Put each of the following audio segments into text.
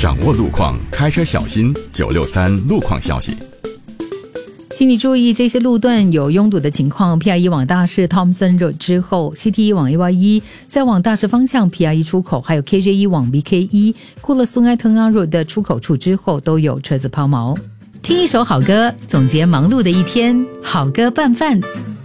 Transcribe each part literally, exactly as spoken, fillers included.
掌握路况，开车小心。九六三路况消息。 请你注意，这些路段有拥堵的情况。P R 一 往大市 Thomson Road 之后 ，C T 一 往 A Y 一 再往大市方向 P R 一 出口，还有 K J 一 往 B K 一 库勒松埃滕阿 Road 的出口处之后都有车子抛锚。听一首好歌，总结忙碌的一天，好歌拌饭。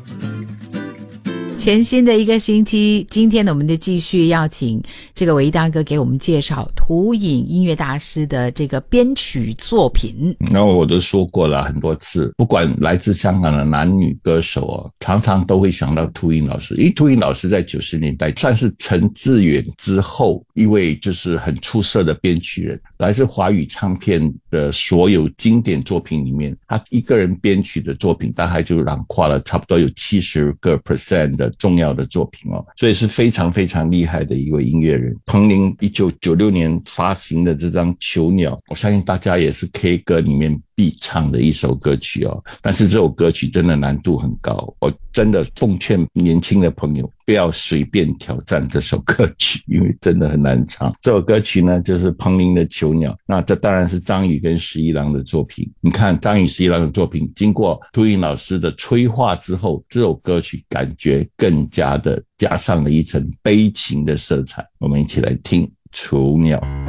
全新的一个星期，今天呢，我们就继续邀请这个维大哥给我们介绍图影音乐大师的这个编曲作品。 那我都说过了很多次，不管来自香港的男女歌手哦，常常都会想到图影老师。因为图影老师在九十年代算是陈志远之后一位就是很出色的编曲人，来自华语唱片的所有经典作品里面，他一个人编曲的作品大概就囊括了差不多有七十个 percent 的重要的作品哦，所以是非常非常厉害的一位音乐人。彭羚一九九六年发行的这张《囚鸟》，我相信大家也是 K 歌里面必唱的一首歌曲哦，但是这首歌曲真的难度很高，我真的奉劝年轻的朋友不要随便挑战这首歌曲，因为真的很难唱。这首歌曲呢就是彭羚的《囚鸟》，那这当然是张宇跟十一郎的作品。你看张宇十一郎的作品经过图影老师的催化之后，这首歌曲感觉更加的加上了一层悲情的色彩。我们一起来听《囚鸟》。